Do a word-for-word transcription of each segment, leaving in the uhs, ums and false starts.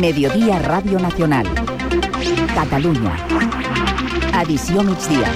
Mediodía Ràdio Nacional. Catalunya. Edició migdia.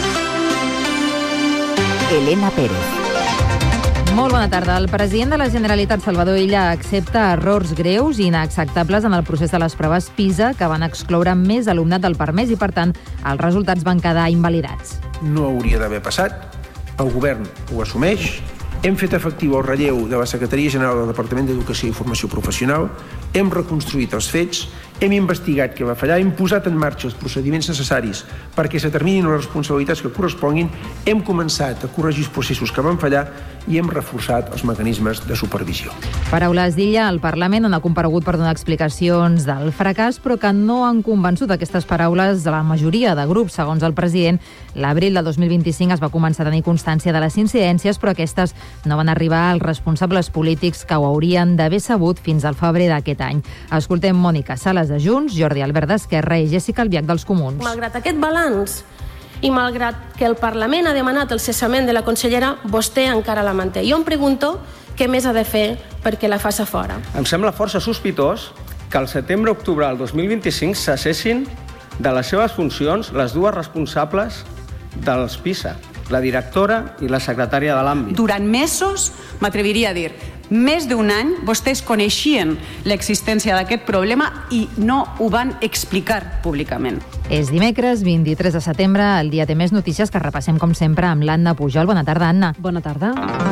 Elena Pérez. Molt bona tarda. El president de la Generalitat, Salvador Illa, accepta errors greus i inacceptables en el procés de les proves PISA que van excloure més alumnat del permès i, per tant, els resultats van quedar invalidats. No hauria d'haver passat. El govern ho assumeix. Hem fet efectiu el relleu de la Secretaria General del Departament d'Educació i Formació Professional. Hem reconstruït els fets. Hem investigat què va fallar, hem posat en marxa els procediments necessaris perquè se determinin les responsabilitats que corresponguin, hem començat a corregir els processos que van fallar i hem reforçat els mecanismes de supervisió. Paraules d'Illa al Parlament, on ha comparegut per donar explicacions del fracàs, però que no han convençut aquestes paraules de la majoria de grups. Segons el president, l'abril de dos mil vint-i-cinc es va començar a tenir constància de les incidències, però aquestes no van arribar als responsables polítics que ho haurien d'haver sabut fins al febrer d'aquest any. Escoltem Mònica Sales de Junts, Jordi Albert d'Esquerra i Jessica Albiach dels Comuns. Malgrat aquest balanç i malgrat que el Parlament ha demanat el cessament de la consellera, vostè encara la manté. Jo em pregunto què més ha de fer perquè la faci fora. Em sembla força sospitós que al setembre-octubre del dos mil vint-i-cinc cessessin de les seves funcions les dues responsables dels PISA, la directora i la secretària de l'àmbit. Durant mesos, m'atreviria a dir, més d'un any, vostès coneixien l'existència d'aquest problema i no ho van explicar públicament. És dimecres, vint-i-tres de setembre, el dia té més notícies que repassem, com sempre, amb l'Anna Pujol. Bona tarda, Anna. Bona tarda.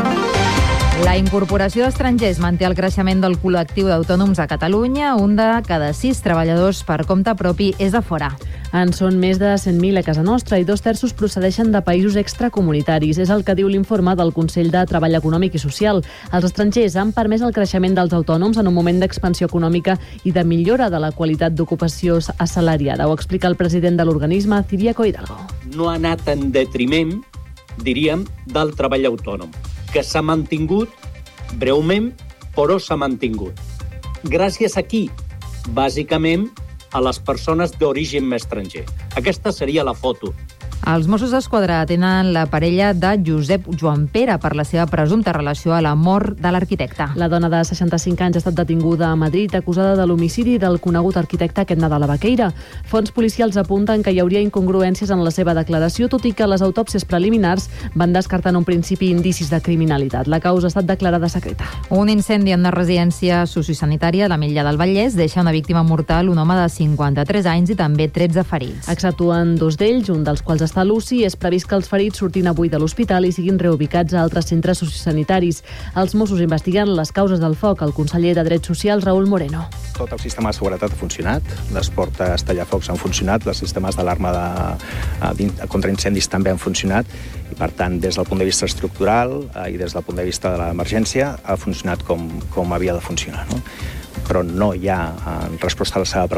La incorporació d'estrangers manté el creixement del col·lectiu d'autònoms a Catalunya. Un de cada sis treballadors per compte propi és de fora. En són més de cent mil a casa nostra i dos terços procedeixen de països extracomunitaris. És el que diu l'informe del Consell de Treball Econòmic i Social. Els estrangers han permès el creixement dels autònoms en un moment d'expansió econòmica i de millora de la qualitat d'ocupació assalariada. Ho explica el president de l'organisme, Ciriaco Hidalgo. No ha anat en detriment, diríem, del treball autònom, que s'ha mantingut breument, però s'ha mantingut. Gràcies a qui? Bàsicament a les persones d'origen estranger. Aquesta seria la foto. Els Mossos d'Esquadra tenen la parella de Josep Joan Pere per la seva presumpta relació a la mort de l'arquitecte. La dona de seixanta-cinc anys ha estat detinguda a Madrid acusada de l'homicidi del conegut arquitecte aquest Nadal a Baqueira. Fons policials apunten que hi hauria incongruències en la seva declaració, tot i que les autòpsies preliminars van descartar en un principi indicis de criminalitat. La causa ha estat declarada secreta. Un incendi en una residència sociosanitària a l'Ametlla del Vallès deixa una víctima mortal, un home de cinquanta-tres anys i també tretze ferits. Exceptuant dos d'ells, un dels quals està a l'U C I, és previst que els ferits surtin avui de l'hospital i siguin reubicats a altres centres sociosanitaris. Els Mossos investiguen les causes del foc. El conseller de Drets Socials, Raúl Moreno. Tot el sistema de seguretat ha funcionat, les portes tallafocs han funcionat, els sistemes d'alarma de, de, contra incendis també han funcionat i, per tant, des del punt de vista estructural i des del punt de vista de l'emergència ha funcionat com, com havia de funcionar, no? Però no hi ha, en resposta a la seva pregunta,